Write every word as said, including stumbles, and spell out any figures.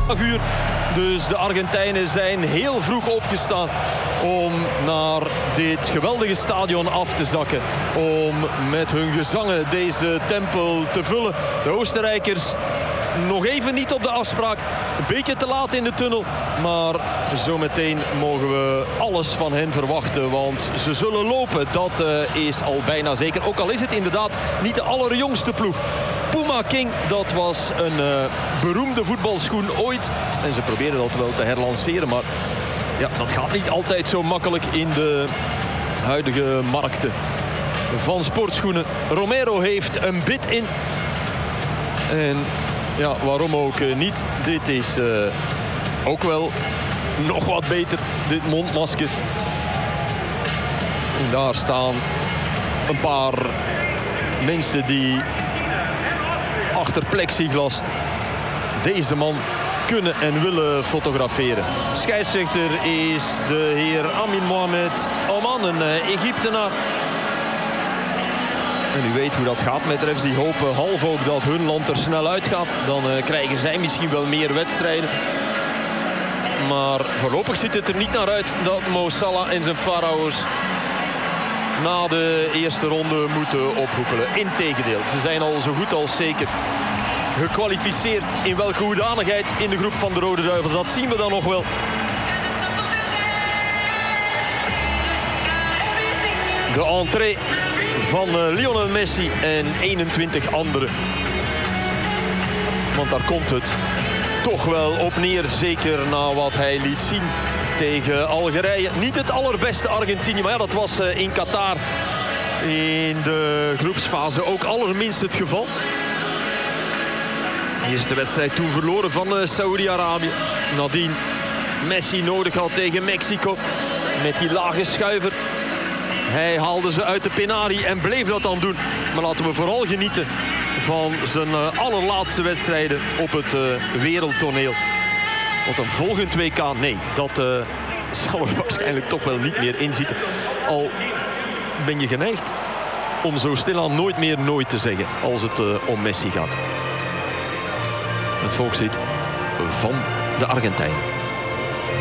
uur. Dus de Argentijnen zijn heel vroeg opgestaan om naar dit geweldige stadion af te zakken. Om met hun gezangen deze tempel te vullen. De Oostenrijkers nog even niet op de afspraak. Een beetje te laat in de tunnel. Maar zometeen mogen we alles van hen verwachten. Want ze zullen lopen. Dat uh, is al bijna zeker. Ook al is het inderdaad niet de allerjongste ploeg. Puma King, dat was een uh, beroemde voetbalschoen ooit. En ze proberen dat wel te herlanceren. Maar ja, dat gaat niet altijd zo makkelijk in de huidige markten van sportschoenen. Romero heeft een bid in. En ja, waarom ook uh, niet. Dit is uh, ook wel nog wat beter, dit mondmasker. En daar staan een paar mensen die achter plexiglas deze man kunnen en willen fotograferen. Scheidsrechter is de heer Amin Mohamed Oman, een uh, Egyptenaar. En u weet hoe dat gaat met refs. Die hopen half ook dat hun land er snel uitgaat. Dan uh, krijgen zij misschien wel meer wedstrijden. Maar voorlopig ziet het er niet naar uit dat Mo Salah en zijn Farao's na de eerste ronde moeten ophoepelen. Integendeel, ze zijn al zo goed als zeker gekwalificeerd. In welke hoedanigheid in de groep van de Rode Duivels, dat zien we dan nog wel. De entree van uh, Lionel Messi en eenentwintig anderen. Want daar komt het toch wel op neer. Zeker na wat hij liet zien tegen Algerije. Niet het allerbeste Argentinië, maar ja, dat was uh, in Qatar in de groepsfase ook allerminst het geval. Hier is de wedstrijd toen verloren van uh, Saoedi-Arabië. Nadien Messi nodig had tegen Mexico met die lage schuiver. Hij haalde ze uit de penari en bleef dat dan doen. Maar laten we vooral genieten van zijn uh, allerlaatste wedstrijden op het uh, wereldtoneel. Want een volgend W K, nee, dat uh, zal er waarschijnlijk toch wel niet meer in zitten. Al ben je geneigd om zo stilaan nooit meer nooit te zeggen als het uh, om Messi gaat. Het volkslied van de Argentijnen.